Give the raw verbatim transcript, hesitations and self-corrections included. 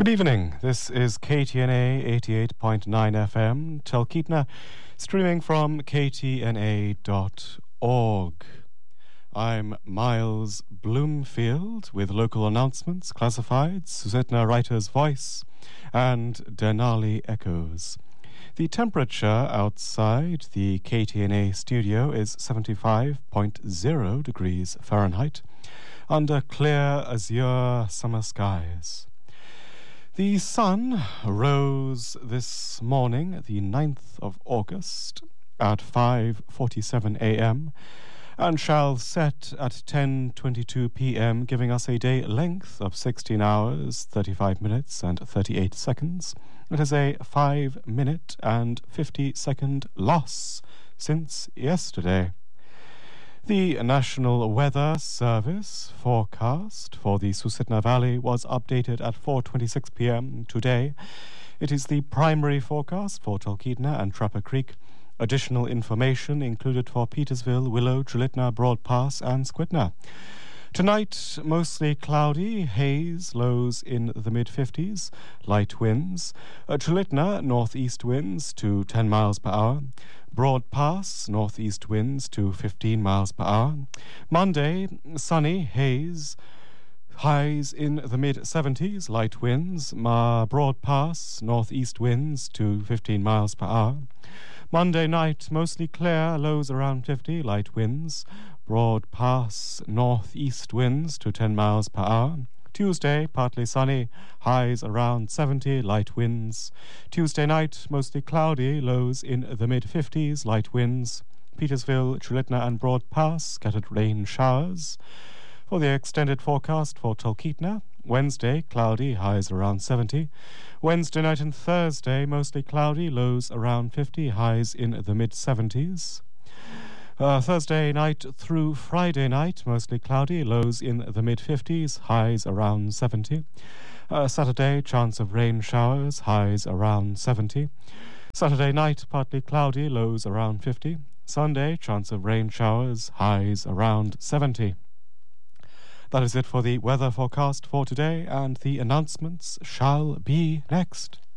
Good evening. This is K T N A eighty-eight point nine F M, Talkeetna, streaming from k t n a dot org. I'm Miles Bloomfield with local announcements, classifieds, Susetna Writer's Voice, and Denali Echoes. The temperature outside the K T N A studio is seventy-five point zero degrees Fahrenheit, under clear azure summer skies. The sun rose this morning, the ninth of August, at five forty-seven a.m., and shall set at ten twenty-two p.m., giving us a day length of sixteen hours, thirty-five minutes and thirty-eight seconds. It is a five-minute and fifty-second loss since yesterday. The National Weather Service forecast for the Susitna Valley was updated at four twenty-six p.m. today. It is the primary forecast for Talkeetna and Trapper Creek. Additional information included for Petersville, Willow, Julitna, Broad Pass, and Squidna. Tonight, mostly cloudy, haze, lows in the mid-fifties, light winds. Uh, Julitna, northeast winds to ten miles per hour. Broad Pass, northeast winds to fifteen miles per hour. Monday, sunny, haze, highs in the mid-seventies, light winds. Ma Broad Pass, northeast winds to fifteen miles per hour. Monday night, mostly clear, lows around fifty, light winds. Broad Pass, northeast winds to ten miles per hour. Tuesday, partly sunny, highs around seventy, light winds. Tuesday night, mostly cloudy, lows in the mid-fifties, light winds. Petersville, Julitna, and Broad Pass, scattered rain showers. For the extended forecast for Talkeetna, Wednesday, cloudy, highs around seventy. Wednesday night and Thursday, mostly cloudy, lows around fifty, highs in the mid-seventies. Uh, Thursday night through Friday night, mostly cloudy, lows in the mid-fifties, highs around seventy. Uh, Saturday, chance of rain showers, highs around seventy. Saturday night, partly cloudy, lows around fifty. Sunday, chance of rain showers, highs around seventy. That is it for the weather forecast for today, and the announcements shall be next.